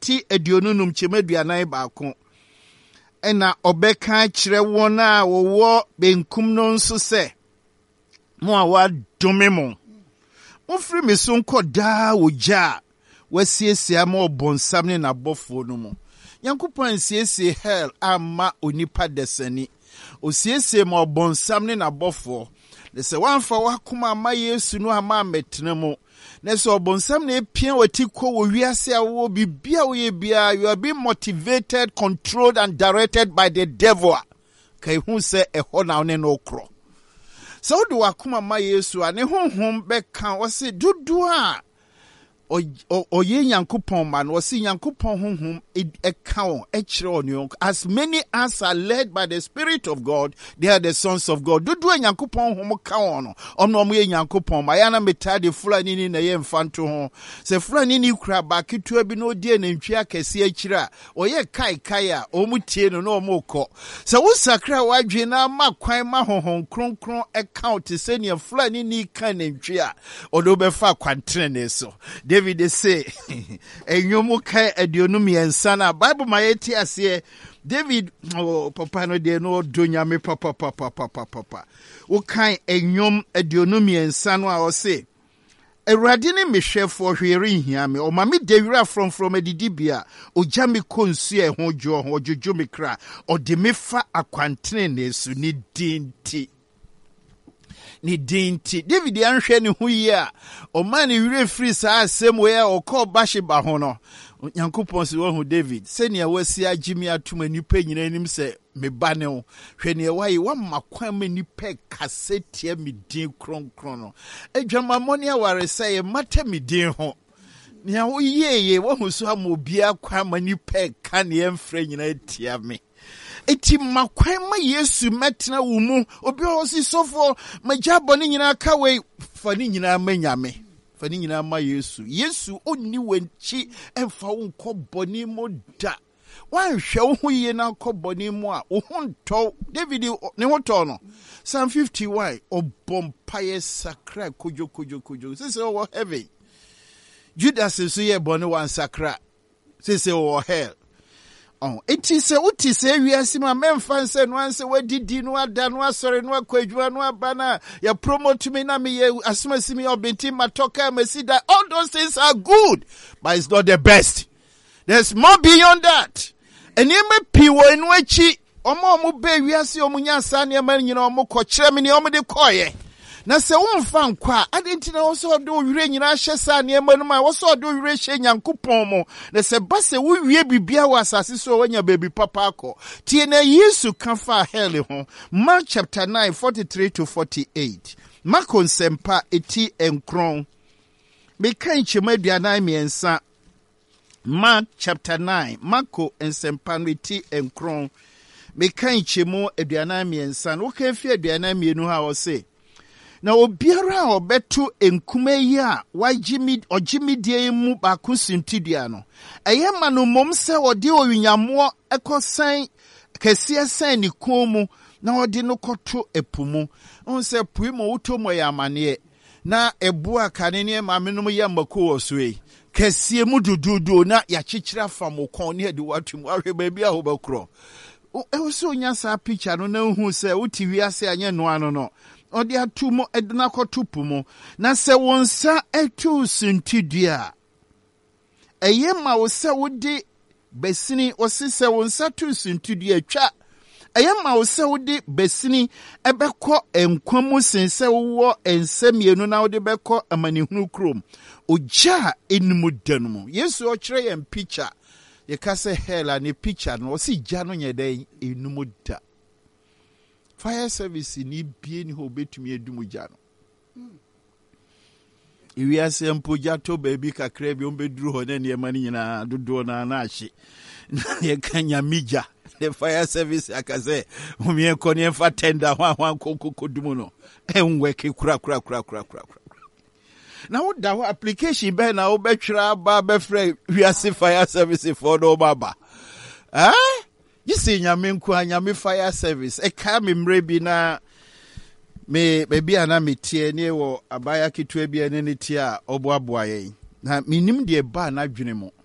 ti aduonunum chemeduanai baako ena obeka kyerɛ wɔn a wɔwɔ benkum no nso sɛ mo a wadome mo mofiri me so nkɔ daa wogya wasiesia ma ɔbɔnsam ne n'abɔfoɔ no mu Nyankopɔn siesie hell ama onipa desani osiesie ma ɔbɔnsam ne n'abɔfoɔ de sɛ wanfa wakoma ama Yesu no ama metene mu na sɛ ɔbɔnsam na epia wati kɔ wɔ wiase a wo bibia wo ye bia you are being motivated, controlled and directed by the devil kai hu sɛ ɛhɔ na ne no korɔ sɛ wo de wakoma ama Yesu a ne honhom bɛka wɔ se dodo a oye Nyankopɔn man wasi Nyankopɔn honhom ɛka ɛkyerɛ ɔno as many as are led by the Spirit of God they are the sons of God dodo Nyankopɔn honhom ka ɔno ɔmo ye Nyankopɔn ma yana metade fulani ni na ye mfanto ho sɛ fulani ni kura ba ketua bi no die na ntwia kɛse akyira ɔyɛ kai a ɔmo tie no na ɔmo kɔ sɛ wo sakra wadwe na ma kwan ma honhom kronkron account sɛ ne fulani ni kan ntwia ɔdo bɛfa kwantrene so David say, "Enyomu kai aduonum yensa na Bible ma yeti ase David papa no de no donya me papa. Wo kan enyom aduonum yensa no a o say Awurade ne mehwɛfo hwere hia me o ma me dewira from adidibia o gya me konsu e ho dwojo me kra o de me fa akwantene ne su ni dinti David anhwɛ ne ho yi a ɔma ne wire firi saa asɛm we a ɔkɔ Bathsheba ho no Nyankopɔn se wɔ ho David sɛnea wasi agyimi atoma nipa nyina anim sɛ me ba ne ho hwɛ ne wayi wamma kwan ma nipa kasetia me din kronkron no adwamammɔ ne aware sɛ mata me din ho nea woyeye wɔ ho so ama obia kwan ma nipa ka ne ɛmfrɛ nyina atia me eti makwan ma Yesu metena wo mu obi o si sofo majabo ni nyina ka we fa ni nyina manyame fa ni nyina ma Yesu onni wanchi emfa wo nkɔbɔni mo da wanhwɛ wo ho yie na nkɔbɔni mo a wo ho ntɔ David ne ho tɔ no Psalm 51 obompaye sakra kojo sese wo heaven Judas so ye bɔne wan sakra sese wo hell eti se uti se wiase ma memfa nse no anse wadidi no ada no asɔre no akwadwuma no abana ya promote me na me ye asomasi me obenti matoka masida all those things are good but it's not the best. There's more beyond that. Eni me piwo enu achi omo be wiase omo nya sa ne ma nyina omo kɔ kyerɛ me ne omo de kɔye na se wonfa nkwa adenti na wo so do wire nyina hye sa ne ma no ma wo so do wire hye Nyankopɔn mo na se ba se wo wie bibia wo asase so wanya baby papa akɔ tie na Yesu ka fa hell ho Mark chapter 9 43 to 48 Marko nsempa eti enkron me kan chema aduanan miensa Mark chapter 9 Marko nsempa eti enkron me kan chemo aduanan miensa no kan fi aduanan mienu ha wo se na obiara a obeto enkume yi a wajimi die mu baako sintidua no eye ma no mom se ode owinyamo ekosan kese san ni komu na ode no koto epumu on se puimo utomo ya amane na ebu akane ne ma menom ya mako osoi kese mu dududu na ya chichira fam kon ne de watum ahwe ba bia ho bakro e so nya sa picture no na hu se uti wiase anye no ano no odi atumo edna kotupu mo na se wonsa etu sintidua eyema wo se wodi besini osi se wonsa tu sintidua twa eyema wo se wodi besini ebekɔ enkwamu sense wo ensamienu na wodi bekɔ amanihunu krom ogya enimu danum Yesu o kyerɛ yɛn picture ye ka se hela ne picture no osi gya no nyɛdan enimu da fire service ni bie ni ho betumi edumu gya no iwi asempo jato baby kakra bi ombeduru ho na ne ma ni nyina dodo na na ahye ye kanya mija the fire service akaze umie koni enfa tender hwan kokodumu no enwe ke kura na wo da ho application be na wo betwira ba be frɛ wiase fire service for no baba Yisi nyame nku nyame fire service eka me mre bi na me baby ana metie ne wo abaya ketua bi ene ne tie a oboaboa yen na minim de ba na dwene mo